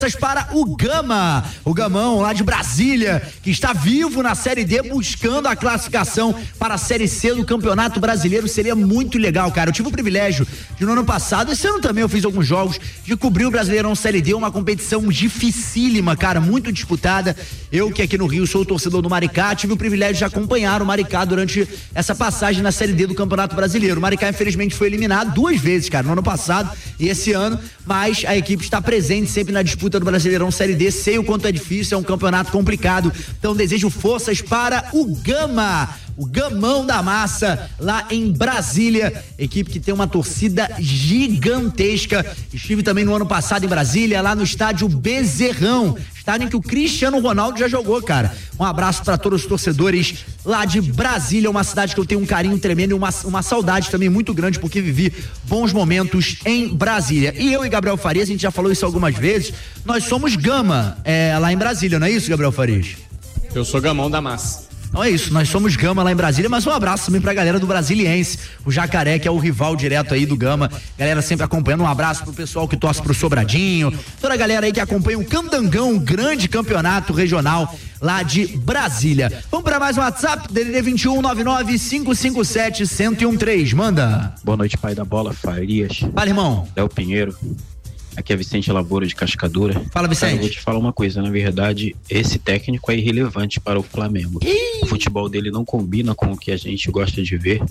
Para o Gama, o Gamão lá de Brasília, que está vivo na Série D, buscando a classificação para a Série C do Campeonato Brasileiro. Seria muito legal, cara. Eu tive o privilégio de no ano passado, esse ano também eu fiz alguns jogos, de cobrir o Brasileirão Série D, uma competição dificílima, cara, muito disputada. Eu que aqui no Rio sou o torcedor do Maricá, tive o privilégio de acompanhar o Maricá durante essa passagem na Série D do Campeonato Brasileiro. O Maricá infelizmente foi eliminado 2 vezes, cara, no ano passado e esse ano, mas a equipe está presente sempre na disputa do Brasileirão Série D. Sei o quanto é difícil, é um campeonato complicado, então desejo forças para o Gama, o Gamão da Massa, lá em Brasília, equipe que tem uma torcida gigantesca. Estive também no ano passado em Brasília, lá no estádio Bezerrão, estádio em que o Cristiano Ronaldo já jogou, cara. Um abraço para todos os torcedores lá de Brasília, uma cidade que eu tenho um carinho tremendo e uma saudade também muito grande, porque vivi bons momentos em Brasília. E eu e Gabriel Farias, a gente já falou isso algumas vezes, nós somos Gama lá em Brasília, não é isso, Gabriel Farias? Eu sou Gamão da Massa. Então é isso, nós somos Gama lá em Brasília, mas um abraço também pra galera do Brasiliense, o Jacaré, que é o rival direto aí do Gama, galera sempre acompanhando. Um abraço pro pessoal que torce pro Sobradinho, toda a galera aí que acompanha o Candangão, um grande campeonato regional lá de Brasília. Vamos para mais um WhatsApp, DDD 21 99 557 1013, manda. Boa noite, pai da bola, Farias. Fala, irmão. Léo Pinheiro. Aqui é Vicente Lavoura de Cascadura. Fala, Vicente. Cara, eu vou te falar uma coisa, na verdade, esse técnico é irrelevante para o Flamengo. O futebol dele não combina com o que a gente gosta de ver.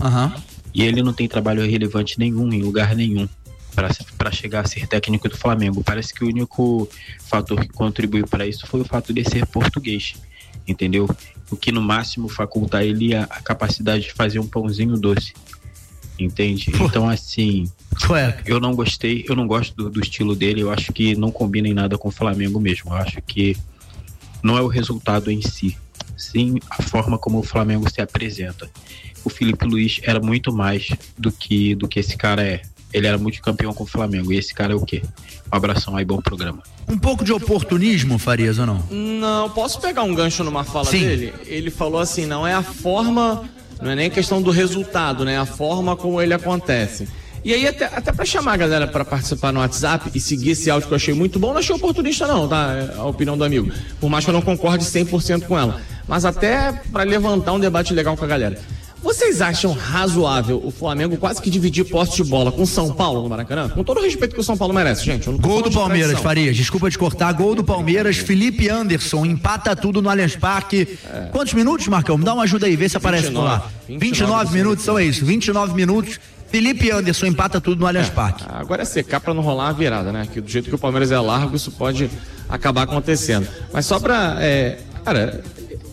E ele não tem trabalho relevante nenhum, em lugar nenhum, para chegar a ser técnico do Flamengo. Parece que o único fator que contribuiu para isso foi o fato de ser português, entendeu? O que no máximo faculta ele a capacidade de fazer um pãozinho doce, entende? Então, assim, eu não gostei, eu não gosto do estilo dele, eu acho que não combina em nada com o Flamengo mesmo. Eu acho que não é o resultado em si, sim a forma como o Flamengo se apresenta. O Felipe Luiz era muito mais do que esse cara é. Ele era multicampeão com o Flamengo, e esse cara é o quê? Um abração aí, bom programa. Um pouco de oportunismo, Farias, ou não? Não, posso pegar um gancho numa fala dele? Ele falou assim, não é a forma, não é nem questão do resultado, né? É a forma como ele acontece. E aí, até pra chamar a galera pra participar no WhatsApp e seguir esse áudio que eu achei muito bom, não achei oportunista não, tá? É a opinião do amigo. Por mais que eu não concorde 100% com ela. Mas até pra levantar um debate legal com a galera. Vocês acham razoável o Flamengo quase que dividir posse de bola com o São Paulo no Maracanã? Com todo o respeito que o São Paulo merece, gente. Gol do Palmeiras, Farias, desculpa te cortar, gol do Palmeiras, Felipe Anderson, empata tudo no Allianz Parque. Quantos minutos, Marcão? Me dá uma ajuda aí, vê se aparece por lá. 29 minutos, são isso, 29 minutos. Felipe Anderson empata tudo no Allianz Parque. Agora é secar pra não rolar a virada, né? Que do jeito que o Palmeiras é largo, isso pode acabar acontecendo. Mas só pra... cara,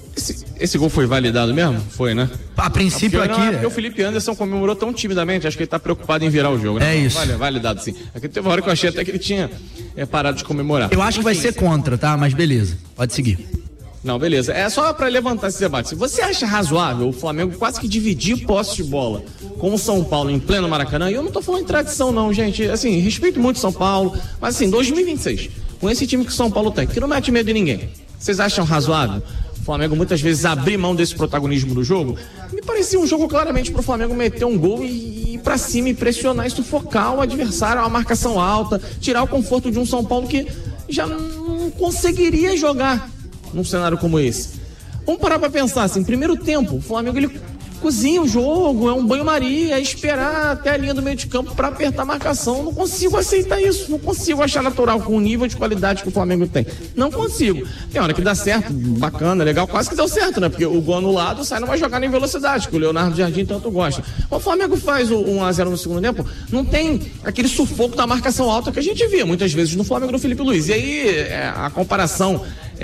esse gol foi validado mesmo? Foi, né? A princípio aqui... Porque o Felipe Anderson comemorou tão timidamente, acho que ele tá preocupado em virar o jogo, né? É isso. Validado, sim. Aqui teve uma hora que eu achei até que ele tinha parado de comemorar. Eu acho que vai ser contra, tá? Mas beleza, pode seguir. Não, beleza. É só pra levantar esse debate. Se você acha razoável o Flamengo quase que dividir posse de bola com o São Paulo em pleno Maracanã, e eu não tô falando de tradição não, gente, assim, respeito muito São Paulo, mas assim, 2026, com esse time que o São Paulo tem, que não mete medo em ninguém, vocês acham razoável o Flamengo muitas vezes abrir mão desse protagonismo do jogo? Me parecia um jogo claramente pro Flamengo meter um gol e ir pra cima e pressionar e sufocar o adversário, uma marcação alta, tirar o conforto de um São Paulo que já não conseguiria jogar num cenário como esse. Vamos parar pra pensar assim, primeiro tempo, o Flamengo ele cozinha o jogo, é um banho-maria, é esperar até a linha do meio de campo pra apertar a marcação. Não consigo aceitar isso, não consigo achar natural com o nível de qualidade que o Flamengo tem. Não consigo. Tem hora que dá certo, bacana, legal, quase que deu certo, né? Porque o gol anulado sai numa jogada em velocidade, que o Leonardo Jardim tanto gosta. O Flamengo faz o 1-0 no segundo tempo, não tem aquele sufoco da marcação alta que a gente via muitas vezes no Flamengo do Felipe Luiz. E aí a comparação,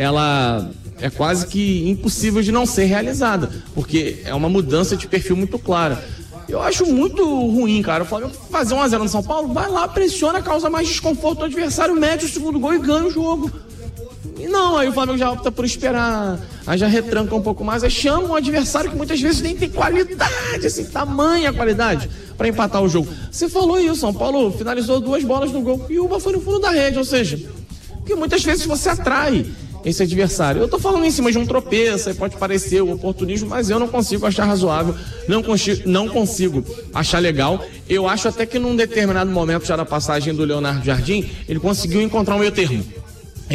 ela é quase que impossível de não ser realizada, porque é uma mudança de perfil muito clara. Eu acho muito ruim, cara, o Flamengo fazer 1-0 no São Paulo, vai lá, pressiona, causa mais desconforto do adversário, mete o segundo gol e ganha o jogo. E não, aí o Flamengo já opta por esperar, aí já retranca um pouco mais, aí chama um adversário que muitas vezes nem tem qualidade, assim, tamanha qualidade para empatar o jogo. Você falou isso, São Paulo finalizou 2 bolas no gol e uma foi no fundo da rede, ou seja, porque muitas vezes você atrai esse adversário. Eu tô falando em cima de um tropeço, aí pode parecer o oportunismo, mas eu não consigo achar razoável, não consigo achar legal. Eu acho até que num determinado momento já da passagem do Leonardo Jardim, ele conseguiu encontrar um meio termo.